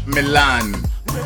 Milan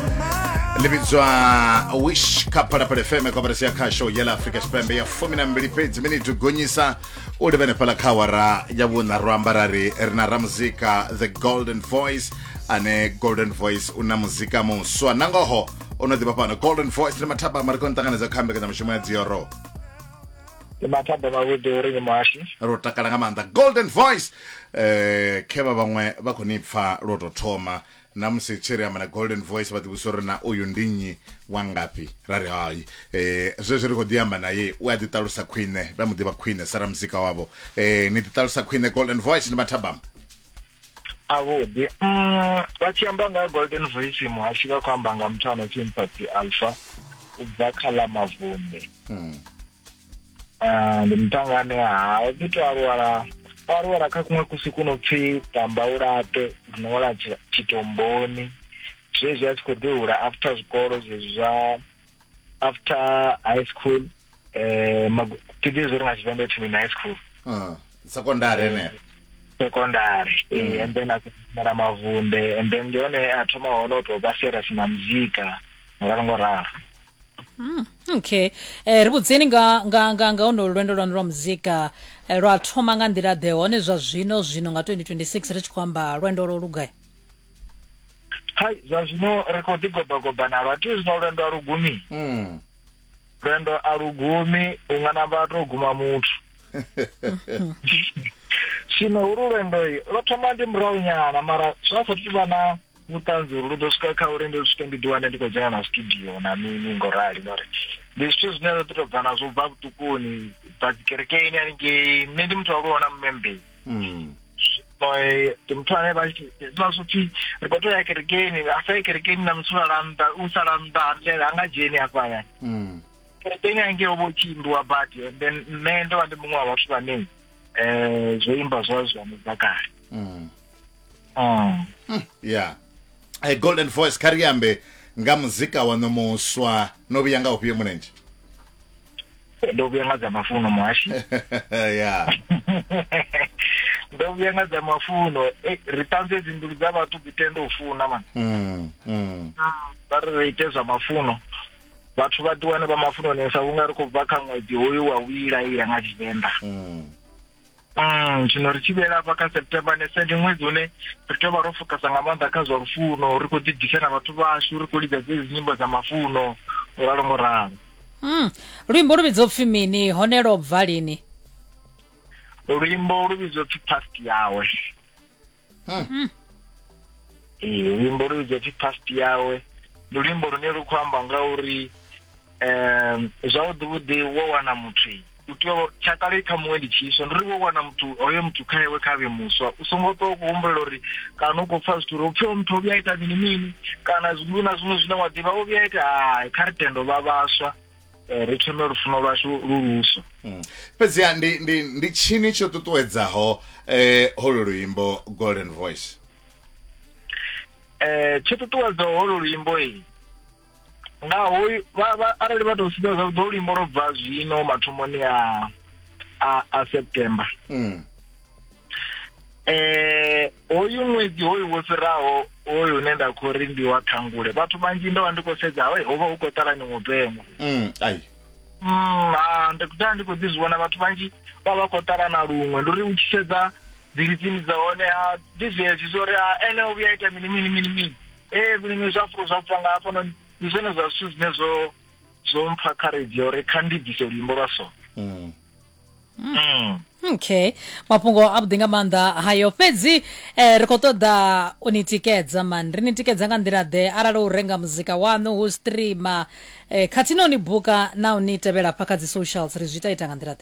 libizwa Wish kapala pale FM kwa barasi ya kasho yala Afrika Spembe ya 12 page minute gonyisa ule bene pala kawara yabuna rwambarari erna ramzika The Golden Voice ane Golden Voice una muzika muswa nangoho ono dibapana Golden Voice mataba marikontakana za kambe kana mshimo ya zioro mataba mawude uri mwashi rota kalanga manda Golden Voice keba bangwe bakonipfa roto toma namsichere amana Golden Voice bati busoro na uyu ndinyi wangapi rari hayi zezeri kodiamba na ye waditalusa kwine bamudiba kwine sara mzika wabo nititalusa kwine Golden Voice ni matabam awudi wachiambanga Golden Voice mwashika kwambanga mtano Sympathy Alpha ubakala mavumbi ndimtangane vitu arwara kakumwe kusiku pfi tamba urate unola chitomboni zvezvi yachikodeura after zvikoro zvezva after high school tidizori ngachivambeti high school secondary ne secondary and then akumara mavunde and then ndione atomaona kuti wakasiyana sina muzika ngakarongorara. Okay. Ribudzeni nga ono lwendo lwa muzika lwa thoma nga ndira de one zwa zwino nga 2026 richikwamba lwendo lugai. Hai zwa zwino rekodi goba na vatu zino lwendo arugumi. Lwendo arugumi ungana vatu guma mutu. Shino lwendo lotoma ndi mraunyana mara swafoti vana mutanzuru rudoska kaurende uskendiduane ndiko jana na studio na mimi ngorali nore ndicho zvinero totobvana zobva kutukuni pazikerekeni anenge ndi mtu wakuona mmembe timtwane bachi zvasofi rikoto ya kerekeni asa kerekeni na msulalanda usalanda anga jeni apaya kerekeni ange obochindwa bati and then nendo andi mumwe wavatu vane zvoimba zvazvo muzakari yeah. Golden Voice kariyambe nga muzika wanomuswa nobiyanga upiye munenje ndobiyanga za mafuno mwashi yeah ndobiyanga za mafuno ritanze zindulu za vatu bitendo ufuna man reiteza mafuno vatu vatuwane va mafuno nesa ungari kubva kamwedzi hoyu wawira iye angachivenda chino richivera paka September nesendi mwedzi une ritova rofokasa ngamanda akazwa rufuno uri kudzidzisa na vatu vashu uri kulidza dzezi nyimbo za mafuno urarongoraro. Rwimbo rubizopfi mini hone robva lini? Rwimbo rubizopfi past yawe. Rwimbo rubizopfi past yawe rwimbo rune rukwamba ngauri zvaudhuudhi wowana mutwi utio chakale kamwendi chisho ndiriwo wana mtu oyo mtu kaiwe kave muswa usongoto kuumbela uri kana ukopfa zvituro upyo mtu obyaita mini kana zvinguna zvino zvina wadiva obyaita karitendo vavaswa richome rufuno lwashu ruruso. Pezi ndi chini chotutuwedzaho holo ruimbo Golden Voice chotutuwedzaho holo ruimbo iyi ngaho arali vatosika zvakuti urimbo robva zvino matomoni a September oyu mwedzi hoyu wofiraho oyu unenda kuri ndiwatangule vatu vanji ndovandikosedza hova ukotarani mupengo ndikuti handikudzizviona vatu vanji vavakotarana rumwe ndiri uchisedza dziritsini dzaone ndizvezvisore ene uyaita mini vinime zvafuro zvakupanga apo izvone zvashu zvinezvo zompa courage ore kandidzise ulimbo raso. Okay, mapungo abudinga manda hayo pedzi rikotoda unitikedza man rinitikedza nga ndira de aralo urenga muzika wanu ustreama katino ni buka na unitebela pakadzi socials rizvitaita nga ndira de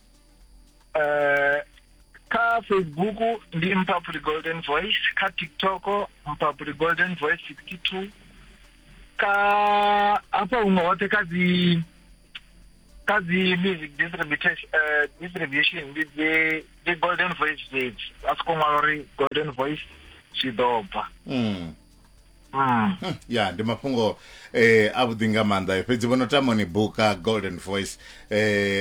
ka Facebook ndi Mpapuli Golden Voice, ka TikTok Mpapuli Golden Voice 62 ka apa unote kazi music distribution the Golden Voice page asikomwalori Golden Voice chidopa yeah ndi mapungo abudinga manda pedzi bonotamoni buka Golden Voice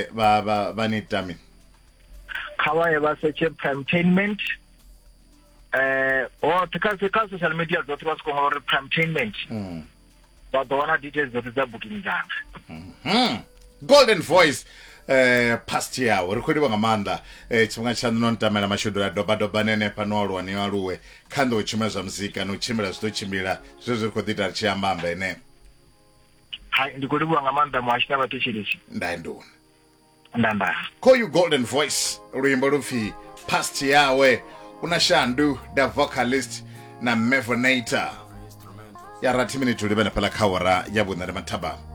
vanitami kawaye vaseche Primetainment or ka social media dzoṱhe vha sikho ngori Primetainment vha ḓo wana details dzoṱhe dza booking dzanga. Golden Voice past yawo ri khou livha nga maanḓa tshifhinga tshaṋu no ntamela mashudu a doba nene pano aluwa ni aluwe kha ndo tshumela zwa muzika no tshimbila zwi ḓo tshimbila zwezwo ri khou ḓi ita ri tshi amba amba ene. Hai ndi khou livhuwa nga maanḓa muhashi na vhathetshelesi. Ndaye nduna Ndanda. call you Golden Voice luimbo lupfi past yawe una Shandu the vocalist na Mevonator ya 30 minutes ulibana pala khawara ya vunari mathaba.